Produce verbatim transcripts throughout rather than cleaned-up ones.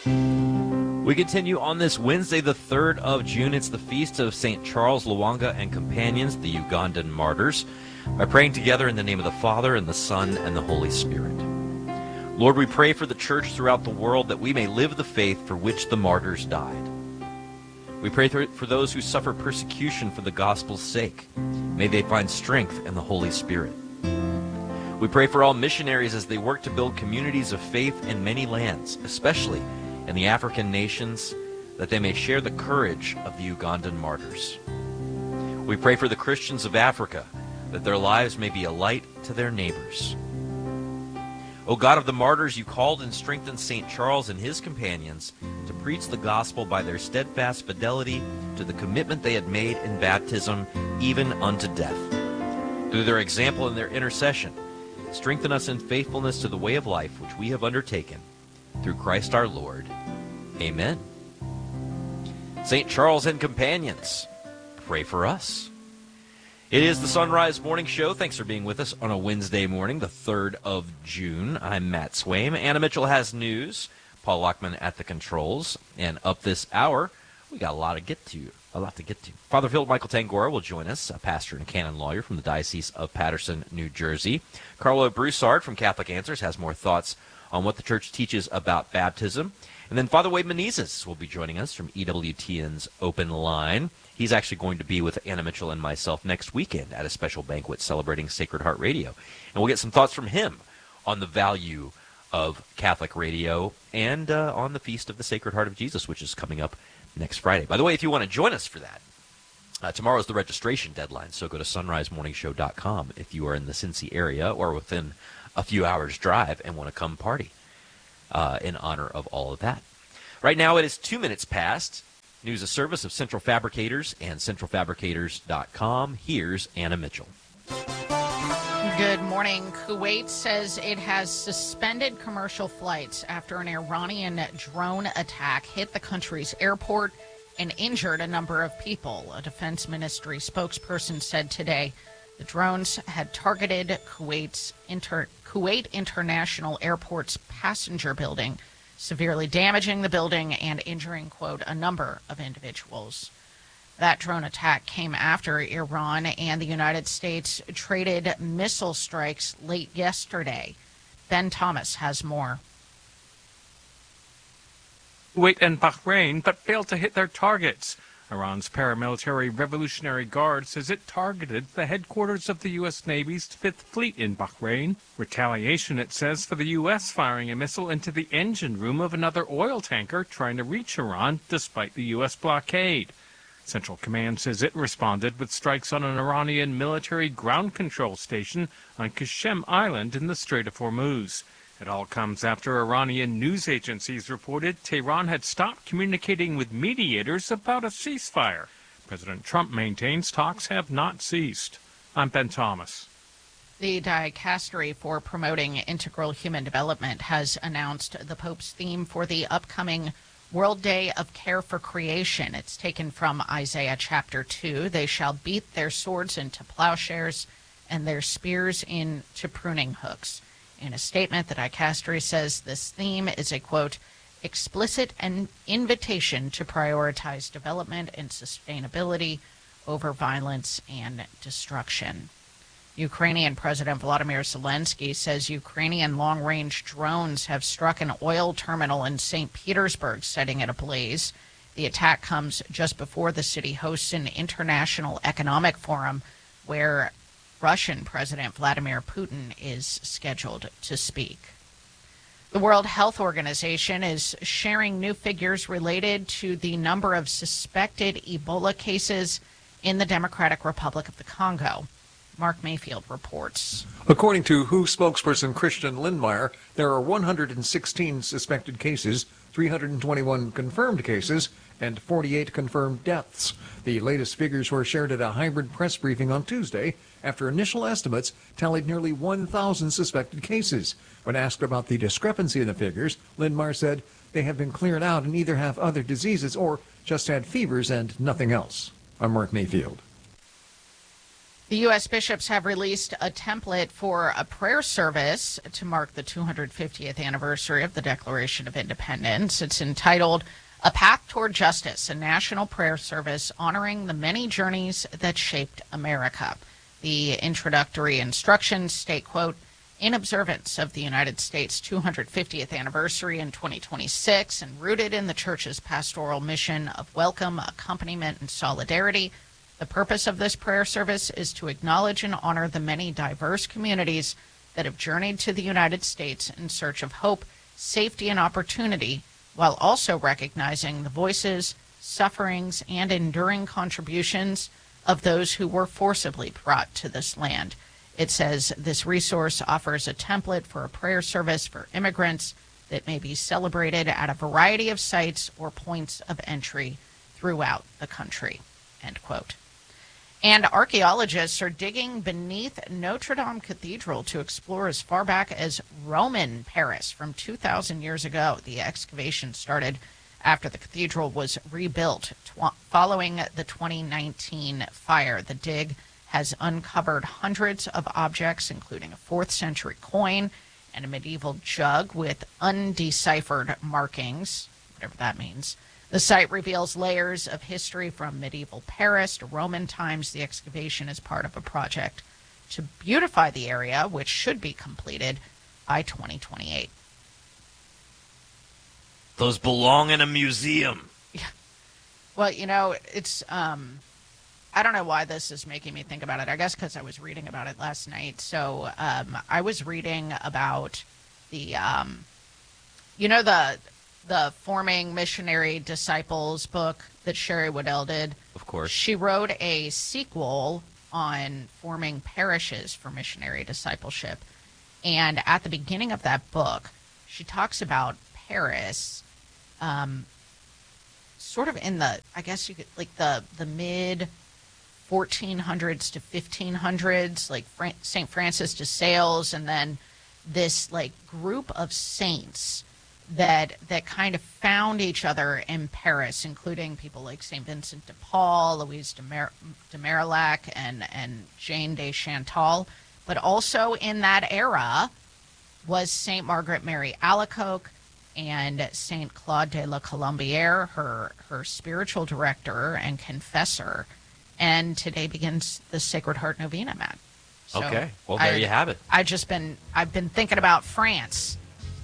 We continue on this Wednesday, the third of June. It's the feast of Saint Charles Lwanga and companions, the Ugandan martyrs, by praying together in the name of the Father, and the Son, and the Holy Spirit. Lord, we pray for the church throughout the world that we may live the faith for which the martyrs died. We pray for those who suffer persecution for the gospel's sake. May they find strength in the Holy Spirit. We pray for all missionaries as they work to build communities of faith in many lands, especially in the African nations, that they may share the courage of the Ugandan martyrs. We pray for the Christians of Africa, that their lives may be a light to their neighbors. O God of the martyrs, you called and strengthened Saint Charles and his companions to preach the gospel by their steadfast fidelity to the commitment they had made in baptism, even unto death. Through their example and their intercession, strengthen us in faithfulness to the way of life which we have undertaken, through Christ our Lord. Amen. Saint Charles and companions, pray for us. It is the Sunrise Morning Show. Thanks for being with us on a Wednesday morning, the third of June. I'm Matt Swaim. Anna Mitchell has news. Paul Lockman at the controls. And up this hour, we got a lot to get to. A lot to get to. Father Philip Michael Tangora will join us, a pastor and canon lawyer from the Diocese of Paterson, New Jersey. Carlo Broussard from Catholic Answers has more thoughts on what the church teaches about baptism. And then Father Wade Menezes will be joining us from E W T N's Open Line. He's actually going to be with Anna Mitchell and myself next weekend at a special banquet celebrating Sacred Heart Radio. And we'll get some thoughts from him on the value of Catholic radio and uh, on the Feast of the Sacred Heart of Jesus, which is coming up next Friday. By the way, if you want to join us for that, uh, tomorrow's the registration deadline, so go to sunrise morning show dot com if you are in the Cincy area or within a few hours' drive and want to come party uh, in honor of all of that. Right now it is two minutes past. News of service of Central Fabricators and central fabricators dot com. Here's Anna Mitchell. Good morning. Kuwait says it has suspended commercial flights after an Iranian drone attack hit the country's airport and injured a number of people. A defense ministry spokesperson said today the drones had targeted Kuwait's inter- Kuwait International Airport's passenger building, severely damaging the building and injuring, quote, a number of individuals. That drone attack came after Iran and the United States traded missile strikes late yesterday. Ben Thomas has more. Kuwait and Bahrain, but failed to hit their targets. Iran's paramilitary Revolutionary Guard says it targeted the headquarters of the U S Navy's Fifth Fleet in Bahrain. Retaliation, it says, for the U S firing a missile into the engine room of another oil tanker trying to reach Iran despite the U S blockade. Central Command says it responded with strikes on an Iranian military ground control station on Qasem Island in the Strait of Hormuz. It all comes after Iranian news agencies reported Tehran had stopped communicating with mediators about a ceasefire. President Trump maintains talks have not ceased. I'm Ben Thomas. The Dicastery for Promoting Integral Human Development has announced the Pope's theme for the upcoming World Day of Care for Creation. It's taken from Isaiah chapter two. They shall beat their swords into plowshares and their spears into pruning hooks. In a statement, the Dicastery says this theme is a, quote, explicit an invitation to prioritize development and sustainability over violence and destruction. Ukrainian President Volodymyr Zelensky says Ukrainian long-range drones have struck an oil terminal in Saint Petersburg, setting it ablaze. The attack comes just before the city hosts an international economic forum where Russian President Vladimir Putin is scheduled to speak. The World Health Organization is sharing new figures related to the number of suspected Ebola cases in the Democratic Republic of the Congo. Mark Mayfield reports. According to W H O spokesperson Christian Lindmeier, there are one hundred sixteen suspected cases, three hundred twenty-one confirmed cases, and forty-eight confirmed deaths. The latest figures were shared at a hybrid press briefing on Tuesday after initial estimates tallied nearly one thousand suspected cases. When asked about the discrepancy in the figures, Lindmeier said they have been cleared out and either have other diseases or just had fevers and nothing else. I'm Mark Mayfield. The U S bishops have released a template for a prayer service to mark the two hundred fiftieth anniversary of the Declaration of Independence. It's entitled A Path Toward Justice, a national prayer service honoring the many journeys that shaped America. The introductory instructions state, quote, in observance of the United States' two hundred fiftieth anniversary in twenty twenty-six and rooted in the Church's pastoral mission of welcome, accompaniment, and solidarity, the purpose of this prayer service is to acknowledge and honor the many diverse communities that have journeyed to the United States in search of hope, safety, and opportunity, while also recognizing the voices, sufferings, and enduring contributions of those who were forcibly brought to this land. It says this resource offers a template for a prayer service for immigrants that may be celebrated at a variety of sites or points of entry throughout the country, end quote. And archaeologists are digging beneath Notre Dame Cathedral to explore as far back as Roman Paris from two thousand years ago. The excavation started after the cathedral was rebuilt tw- following the twenty nineteen fire. The dig has uncovered hundreds of objects, including a fourth century coin and a medieval jug with undeciphered markings, whatever that means. The site reveals layers of history from medieval Paris to Roman times. The excavation is part of a project to beautify the area, which should be completed by twenty twenty-eight. Those belong in a museum. Yeah. Well, you know, it's, um, I don't know why this is making me think about it. I guess because I was reading about it last night. So um, I was reading about the, um, you know, the... the Forming Missionary Disciples book that Sherry Waddell did. Of course. She wrote a sequel on forming parishes for missionary discipleship. And at the beginning of that book, she talks about Paris um, sort of in the, I guess you could, like the, the mid fourteen hundreds to fifteen hundreds, like Fran- Saint Francis de Sales, and then this like group of saints that that kind of found each other in Paris, including people like Saint Vincent de Paul, Louise de, Mar- de Marillac, and, and Jane de Chantal. But also in that era was Saint Margaret Mary Alacoque and Saint Claude de la Colombière, her, her spiritual director and confessor. And today begins the Sacred Heart Novena, Matt. So okay, well, there I, you have it. I just been I've been thinking about France.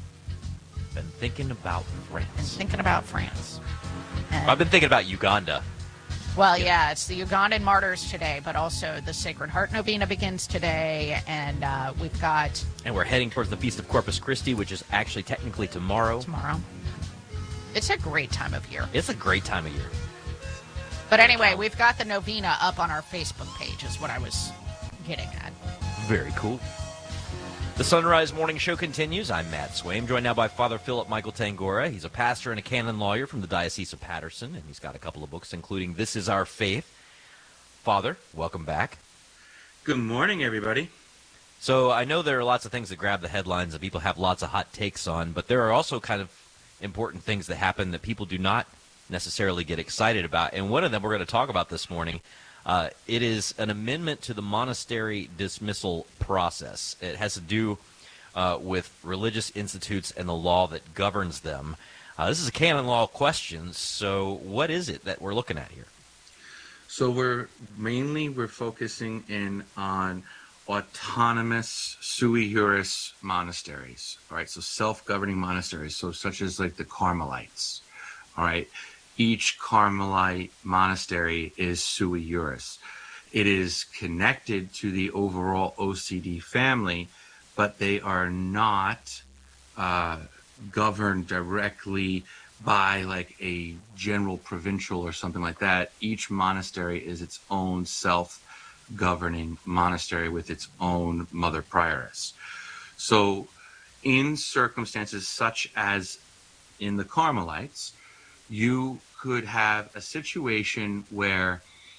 Been thinking about France. Been thinking about France. And, I've been thinking about Uganda. well, yeah. yeah, it's the Ugandan martyrs today, but also the Sacred Heart Novena begins today, and uh, we've got And we're heading towards the Feast of Corpus Christi, which is actually technically tomorrow. tomorrow. It's a great time of year. It's a great time of year. But anyway, we've got the novena up on our Facebook page, is what I was getting at. Very cool. The Sunrise Morning Show continues. I'm Matt Swaim, joined now by Father Philip Michael Tangora. He's a pastor and a canon lawyer from the Diocese of Patterson, and he's got a couple of books, including This Is Our Faith. Father, welcome back. Good morning, everybody. So I know there are lots of things that grab the headlines that people have lots of hot takes on, but there are also kind of important things that happen that people do not necessarily get excited about. And one of them we're going to talk about this morning. Uh, it is an amendment to the monastery dismissal process. It has to do uh, with religious institutes and the law that governs them. Uh, this is a canon law question, so what is it that we're looking at here? So we're mainly we're focusing in on autonomous sui juris monasteries, all right? So self-governing monasteries, so such as like the Carmelites, all right? Each Carmelite monastery is sui juris. It is connected to the overall O C D family, but they are not uh, governed directly by like a general provincial or something like that. Each monastery is its own self-governing monastery with its own mother prioress. So in circumstances such as in the Carmelites, you could have a situation where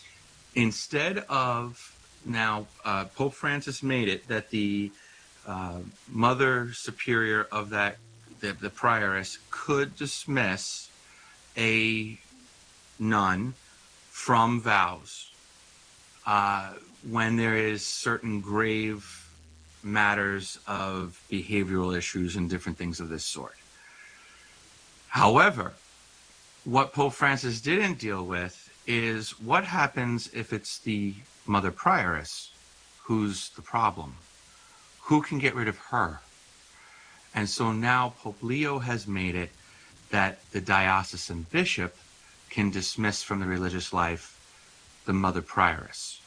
instead of now uh, Pope Francis made it that the uh, mother superior of that the, the prioress could dismiss a nun from vows uh, when there is certain grave matters of behavioral issues and different things of this sort. However, what Pope Francis didn't deal with is what happens if it's the Mother Prioress who's the problem. Who can get rid of her? And so now Pope Leo has made it that the diocesan bishop can dismiss from the religious life the Mother Prioress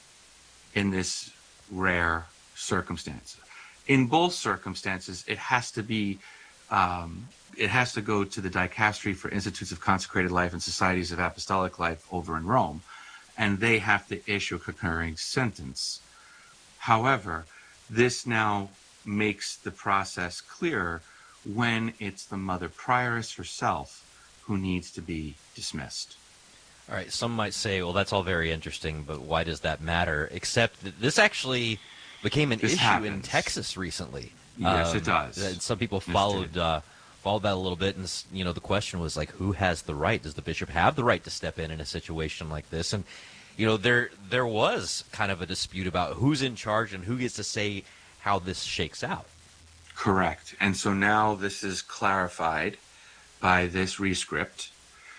in this rare circumstance. In both circumstances, it has to be, um, it has to go to the Dicastery for Institutes of Consecrated Life and Societies of Apostolic Life over in Rome, and they have to issue a concurring sentence. However, this now makes the process clearer when it's the Mother Prioress herself who needs to be dismissed. All right, some might say, well, that's all very interesting, but why does that matter? Except that this actually became an This issue happens. in Texas recently. Yes, Um, it does. and some people Yes, it followed did. uh, followed that a little bit, and s- you know, the question was like, who has the right? Does the bishop have the right to step in in a situation like this? And you know, there there was kind of a dispute about who's in charge and who gets to say how this shakes out. Correct. And so now this is clarified by this rescript,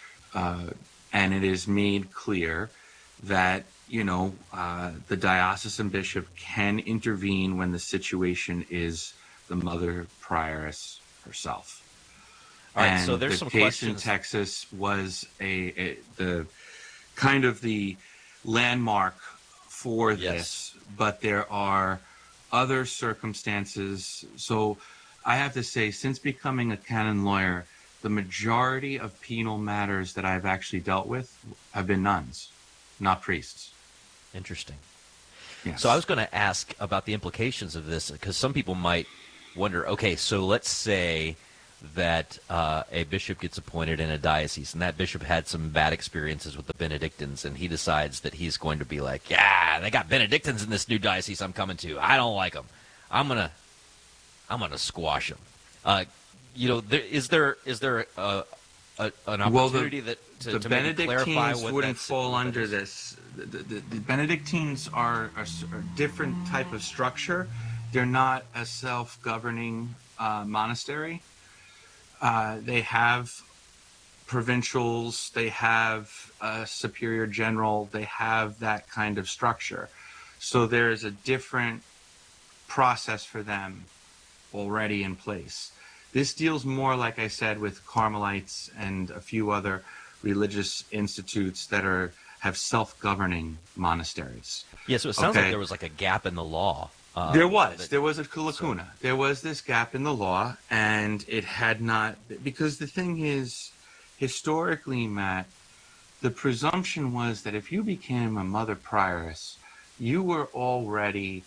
uh, and it is made clear that, you know, uh, the diocesan bishop can intervene when the situation is the Mother Prioress herself. All right, and so there's the some case questions. in Texas was a, a the kind of the landmark for Yes. this, but there are other circumstances. So I have to say, since becoming a canon lawyer, the majority of penal matters that I've actually dealt with have been nuns, not priests. Interesting. Yes. So I was going to ask about the implications of this, because some people might wonder, okay, so let's say that uh, a bishop gets appointed in a diocese, and that bishop had some bad experiences with the Benedictines, and he decides that he's going to be like, yeah, they got Benedictines in this new diocese I'm coming to. I don't like them. I'm going to I'm gonna squash them. Uh, you know, there, is there is there a, a, an Well, the- opportunity that to, the to maybe clarify Benedictines what wouldn't that's- fall what that under is? this. The, the, the Benedictines are a, s- a different type of structure. They're not a self-governing uh, monastery. Uh, they have provincials. They have a superior general. They have that kind of structure. So there's a different process for them already in place. This deals more, like I said, with Carmelites and a few other religious institutes that are have self-governing monasteries. Yeah, so it sounds like Okay. there was like a gap in the law. Uh, There was. that- There was a lacuna. There was this gap in the law, and it had not. Because the thing is, historically, Matt, the presumption was that if you became a Mother Prioress, you were already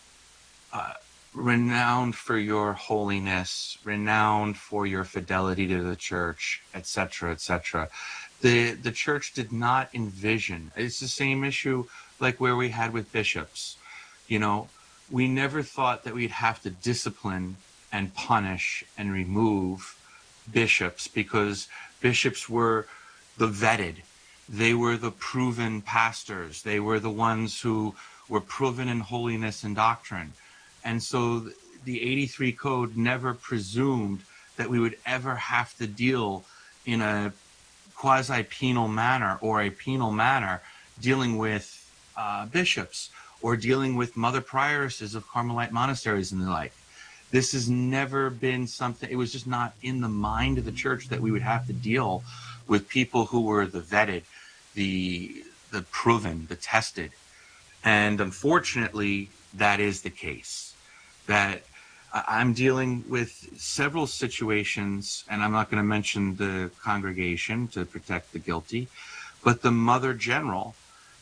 uh, renowned for your holiness, renowned for your fidelity to the church, et cetera, et cetera. The the church did not envision. It's the same issue like where we had with bishops. You know, we never thought that we'd have to discipline and punish and remove bishops because bishops were the vetted. They were the proven pastors. They were the ones who were proven in holiness and doctrine. And so the eighty-three Code never presumed that we would ever have to deal in a quasi-penal manner or a penal manner dealing with uh, bishops or dealing with mother prioresses of Carmelite monasteries and the like. This has never been something, it was just not in the mind of the church that we would have to deal with people who were the vetted, the the proven, the tested. And unfortunately, that is the case. That I- I'm dealing with several situations, and I'm not going to mention the congregation to protect the guilty, but the Mother General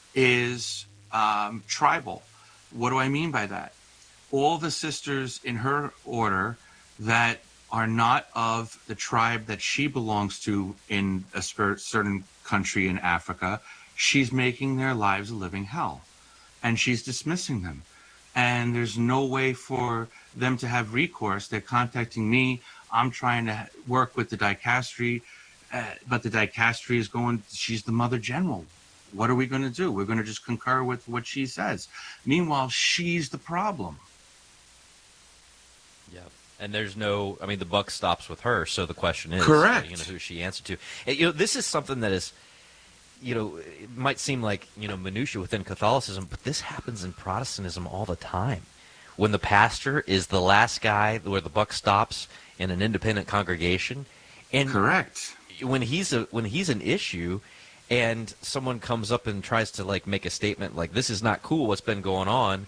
is um, tribal. What do I mean by that? All the sisters in her order that are not of the tribe that she belongs to in a cer- certain country in Africa, she's making their lives a living hell. And she's dismissing them. And there's no way for them to have recourse. They're contacting me. I'm trying to work with the dicastery, uh, but the dicastery is going, she's the Mother General. What are we going to do? We're going to just concur with what she says. Meanwhile, she's the problem. Yeah. And there's no, I mean, the buck stops with her. So the question is, correct. You know, who she answered to. And, you know, this is something that is, you know, it might seem like, you know, minutia within Catholicism, but this happens in Protestantism all the time. When the pastor is the last guy where the buck stops in an independent congregation, and correct. When he's a when he's an issue, and someone comes up and tries to like make a statement like this is not cool, what's been going on,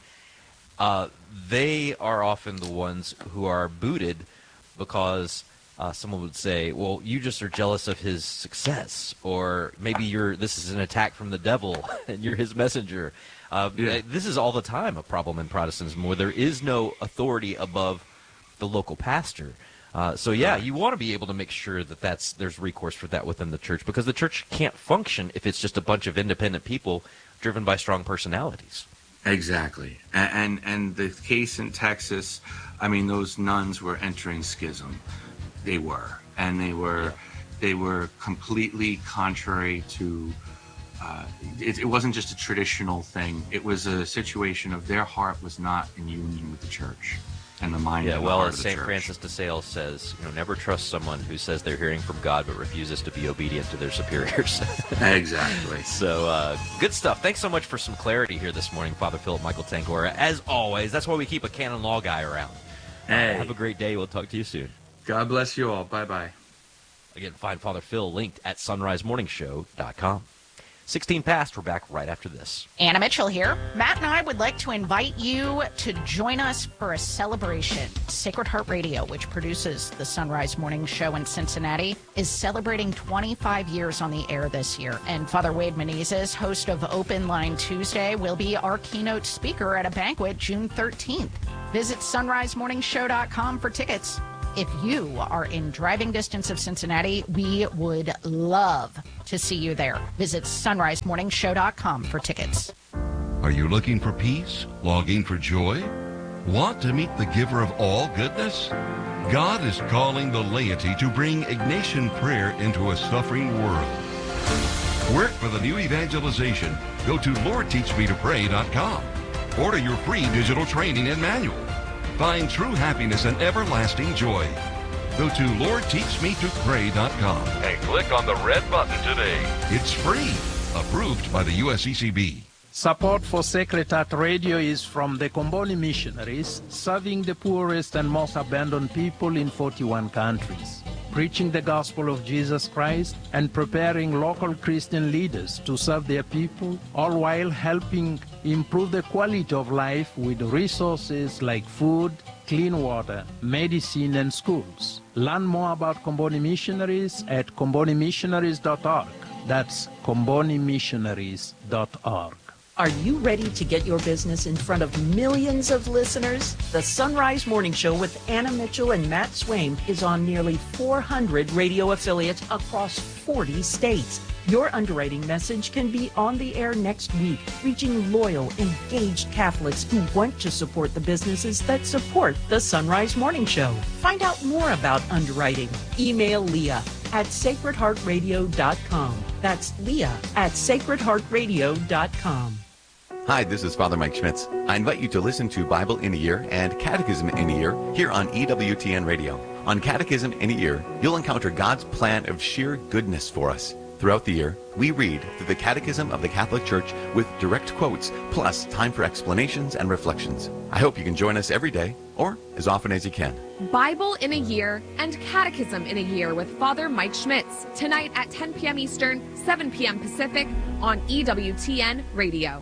uh, they are often the ones who are booted because. Uh, someone would say, well, you just are jealous of his success, or maybe you're. This is an attack from the devil, and you're his messenger. Uh, yeah. This is all the time a problem in Protestantism where there is no authority above the local pastor. Uh, so, yeah, you want to be able to make sure that that's, there's recourse for that within the church, because the church can't function if it's just a bunch of independent people driven by strong personalities. Exactly. And, and, and the case in Texas, I mean, those nuns were entering schism. They were, and they were, yeah. they were completely contrary to. Uh, it, it wasn't just a traditional thing. It was a situation of their heart was not in union with the church, and the mind. Yeah, and the well, heart as of the Saint church. Francis de Sales says, you know, never trust someone who says they're hearing from God but refuses to be obedient to their superiors. Exactly. So, uh, good stuff. Thanks so much for some clarity here this morning, Father Philip Michael Tangora. As always, that's why we keep a canon law guy around. Hey. Uh, have a great day. We'll talk to you soon. God bless you all. Bye-bye. Again, find Father Phil linked at sunrise morning show dot com. sixteen past, we're back right after this. Anna Mitchell here. Matt and I would like to invite you to join us for a celebration. Sacred Heart Radio, which produces the Sunrise Morning Show in Cincinnati, is celebrating twenty-five years on the air this year. And Father Wade Menezes, host of Open Line Tuesday, will be our keynote speaker at a banquet June thirteenth. Visit sunrise morning show dot com for tickets. If you are in driving distance of Cincinnati, we would love to see you there. Visit sunrise morning show dot com for tickets. Are you looking for peace? Longing for joy? Want to meet the giver of all goodness? God is calling the laity to bring Ignatian prayer into a suffering world. Work for the new evangelization. Go to lord teach me to pray dot com. Order your free digital training and manual. Find true happiness and everlasting joy. Go to lord teach me to pray dot com and click on the red button today. It's free. Approved by the U S C C B. Support for Sacred Heart Radio is from the Comboni Missionaries, serving the poorest and most abandoned people in forty-one countries, preaching the gospel of Jesus Christ and preparing local Christian leaders to serve their people, all while helping improve the quality of life with resources like food, clean water, medicine, and schools. Learn more about Comboni Missionaries at comboni missionaries dot org. That's comboni missionaries dot org. Are you ready to get your business in front of millions of listeners? The Sunrise Morning Show with Anna Mitchell and Matt Swaim is on nearly four hundred radio affiliates across forty states. Your underwriting message can be on the air next week, reaching loyal, engaged Catholics who want to support the businesses that support the Sunrise Morning Show. Find out more about underwriting. Email Leah at sacred heart radio dot com. That's Leah at sacred heart radio dot com. Hi, this is Father Mike Schmitz. I invite you to listen to Bible in a Year and Catechism in a Year here on E W T N Radio. On Catechism in a Year, you'll encounter God's plan of sheer goodness for us. Throughout the year, we read through the Catechism of the Catholic Church with direct quotes, plus time for explanations and reflections. I hope you can join us every day, or as often as you can. Bible in a Year and Catechism in a Year with Father Mike Schmitz, tonight at ten p.m. Eastern, seven p.m. Pacific on E W T N Radio.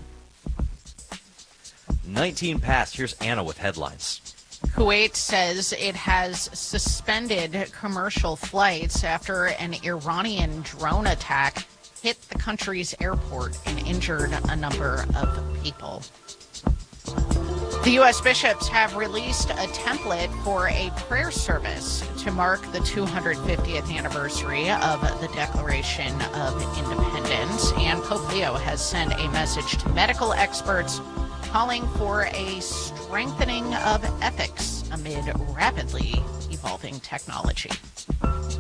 nineteen past. Here's Anna with headlines. Kuwait says it has suspended commercial flights after an Iranian drone attack hit the country's airport and injured a number of people. The U S bishops have released a template for a prayer service to mark the two hundred fiftieth anniversary of the Declaration of Independence, and Pope Leo has sent a message to medical experts calling for a strengthening of ethics amid rapidly evolving technology.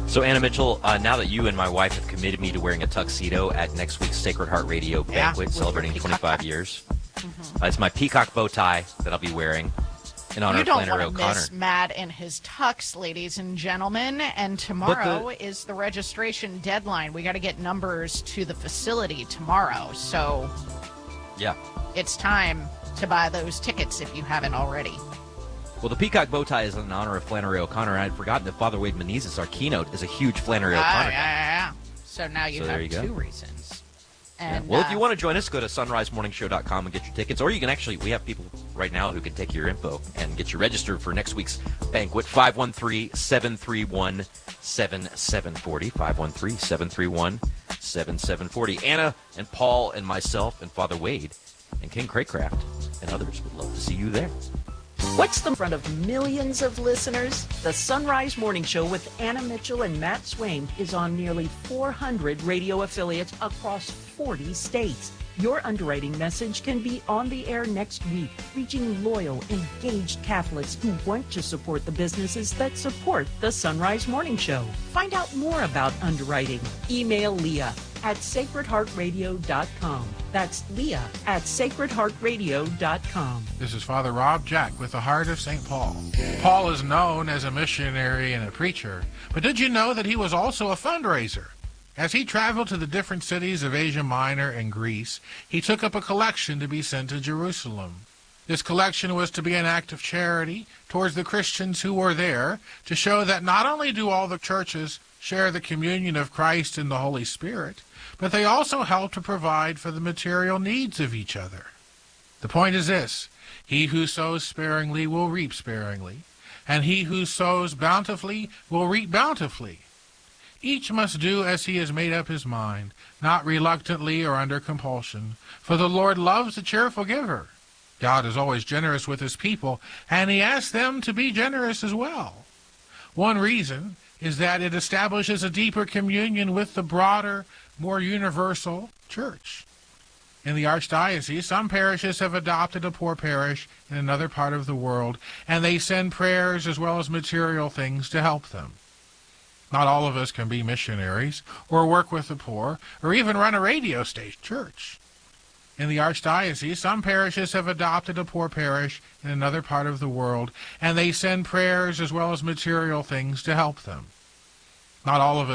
So, Anna Mitchell, uh, now that you and my wife have committed me to wearing a tuxedo at next week's Sacred Heart Radio Yeah, banquet with celebrating your twenty-five years, mm-hmm. uh, it's my peacock bow tie that I'll be wearing in honor you of don't Flannery want to O'Connor. miss Matt and his tux, ladies and gentlemen. And tomorrow the, is the registration deadline. We got to get numbers to the facility tomorrow. So, yeah, it's time to buy those tickets if you haven't already. Well, the peacock bow tie is in honor of Flannery O'Connor, and I'd forgotten that Father Wade Menezes, our keynote, is a huge Flannery Ah, O'Connor yeah, guy. yeah, yeah. So now you So there have you go. two reasons. And, yeah. Well, uh, if you want to join us, go to sunrise morning show dot com and get your tickets. Or you can actually, we have people right now who can take your info and get you registered for next week's banquet. five one three, seven three one, seven seven four zero. five one three, seven three one, seven seven four zero. Anna and Paul and myself and Father Wade and King Craycraft and others would love to see you there. What's the in front of millions of listeners? The Sunrise Morning Show with Anna Mitchell and Matt Swaim is on nearly four hundred radio affiliates across forty states. Your underwriting message can be on the air next week, reaching loyal, engaged Catholics who want to support the businesses that support the Sunrise Morning Show. Find out more about underwriting. Email Leah at sacred heart radio dot com. That's Leah at sacred heart radio dot com. This is Father Rob Jack with the Heart of Saint Paul. Paul is known as a missionary and a preacher, but did you know that he was also a fundraiser? As he traveled to the different cities of Asia Minor and Greece, he took up a collection to be sent to Jerusalem. This collection was to be an act of charity towards the Christians who were there, to show that not only do all the churches share the communion of Christ and the Holy Spirit, but they also help to provide for the material needs of each other. The point is this: he who sows sparingly will reap sparingly, and he who sows bountifully will reap bountifully. Each must do as he has made up his mind, not reluctantly or under compulsion, for the Lord loves a cheerful giver. God is always generous with his people, and he asks them to be generous as well. One reason is that it establishes a deeper communion with the broader, more universal church. In the Archdiocese, some parishes have adopted a poor parish in another part of the world, and they send prayers as well as material things to help them. Not all of us can be missionaries, or work with the poor, or even run a radio station church. In the Archdiocese, some parishes have adopted a poor parish in another part of the world, and they send prayers as well as material things to help them. Not all of us